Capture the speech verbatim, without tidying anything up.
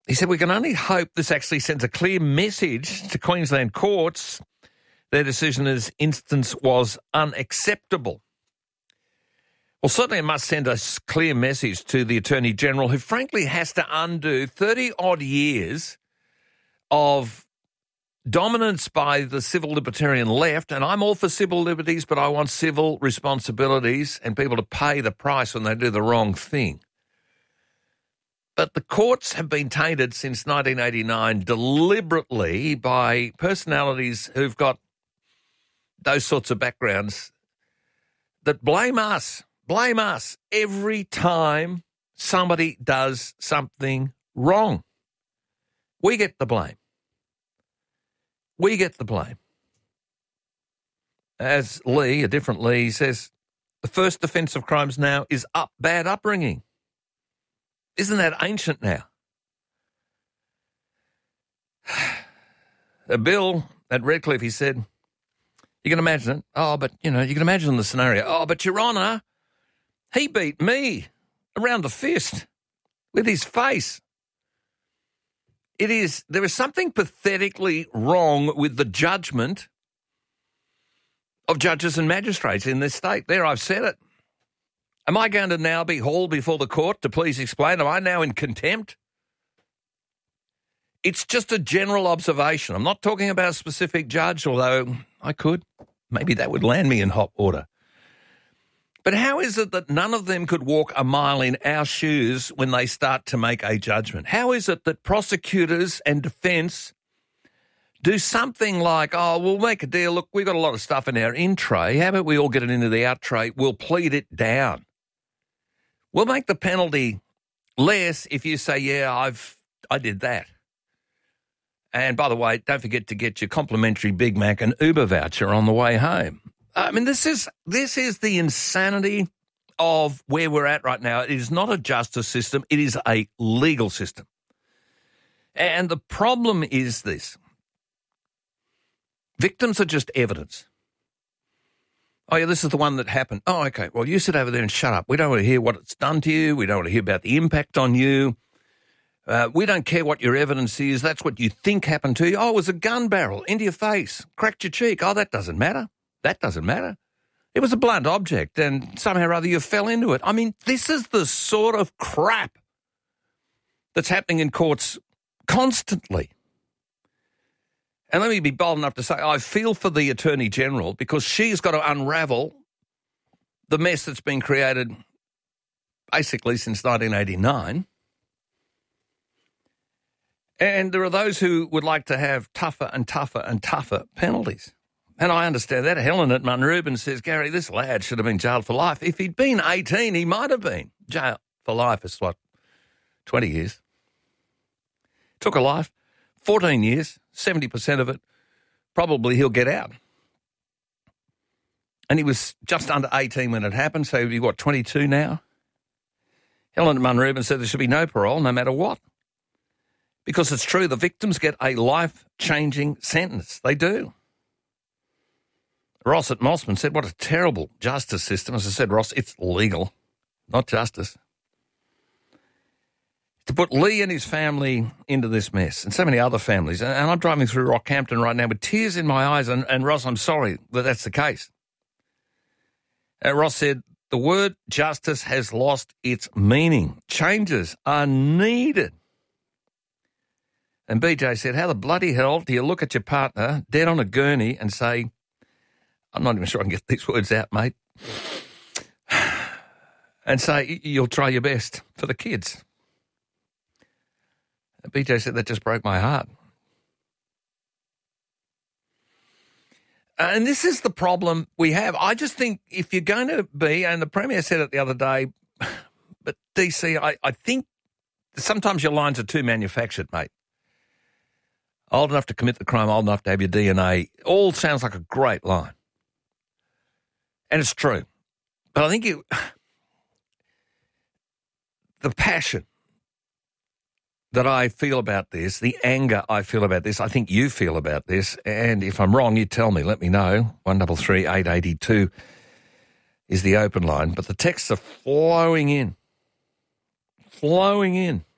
He said, we can only hope this actually sends a clear message to Queensland courts. Their decision in this instance was unacceptable. Well, certainly it must send a clear message to the Attorney-General, who frankly has to undo thirty-odd years of dominance by the civil libertarian left, and I'm all for civil liberties, but I want civil responsibilities and people to pay the price when they do the wrong thing. But the courts have been tainted since nineteen eighty-nine deliberately by personalities who've got those sorts of backgrounds that blame us, blame us every time somebody does something wrong. We get the blame. We get the blame. As Lee, a different Lee, says, the first defence of crimes now is up, bad upbringing. Isn't that ancient now? A Bill at Redcliffe, he said, you can imagine it. Oh, but, you know, you can imagine the scenario. Oh, but, Your Honour, he beat me around the fist with his face. It is, there is something pathetically wrong with the judgment of judges and magistrates in this state. There, I've said it. Am I going to now be hauled before the court to please explain? Am I now in contempt? It's just a general observation. I'm not talking about a specific judge, although I could. Maybe that would land me in hot water. But how is it that none of them could walk a mile in our shoes when they start to make a judgment? How is it that prosecutors and defence do something like, oh, we'll make a deal. Look, we've got a lot of stuff in our in tray. How about we all get it into the out tray? We'll plead it down. We'll make the penalty less if you say, yeah, I've I did that. And by the way, don't forget to get your complimentary Big Mac and Uber voucher on the way home. I mean, this is this is the insanity of where we're at right now. It is not a justice system. It is a legal system. And the problem is this. Victims are just evidence. Oh, yeah, this is the one that happened. Oh, okay, well, you sit over there and shut up. We don't want to hear what it's done to you. We don't want to hear about the impact on you. Uh, we don't care what your evidence is. That's what you think happened to you. Oh, it was a gun barrel into your face, cracked your cheek. Oh, that doesn't matter. That doesn't matter. It was a blunt object and somehow or other you fell into it. I mean, this is the sort of crap that's happening in courts constantly. And let me be bold enough to say I feel for the Attorney-General because she's got to unravel the mess that's been created basically since nineteen eighty-nine. And there are those who would like to have tougher and tougher and tougher penalties. And I understand that. Helen at Munrubin says, Gary, this lad should have been jailed for life. If he'd been eighteen, he might have been. Jail for life is what, twenty years? Took a life, fourteen years, seventy percent of it, probably he'll get out. And he was just under eighteen when it happened, so you've got twenty-two now. Helen at Munrubin said there should be no parole no matter what. Because it's true, the victims get a life-changing sentence. They do. Ross at Mossman said, what a terrible justice system. As I said, Ross, it's legal, not justice. To put Lee and his family into this mess and so many other families, and I'm driving through Rockhampton right now with tears in my eyes, and, and Ross, I'm sorry that that's the case. Uh, Ross said, the word justice has lost its meaning. Changes are needed. And B J said, how the bloody hell do you look at your partner dead on a gurney and say, I'm not even sure I can get these words out, mate, and say you'll try your best for the kids? And B J said, that just broke my heart. And this is the problem we have. I just think if you're going to be, and the Premier said it the other day, but D C, I, I think sometimes your lines are too manufactured, mate. Old enough to commit the crime, old enough to have your D N A. All sounds like a great line. And it's true. But I think you, the passion that I feel about this, the anger I feel about this, I think you feel about this, and if I'm wrong, you tell me, let me know. one double three eight eight two is the open line. But the texts are flowing in, flowing in.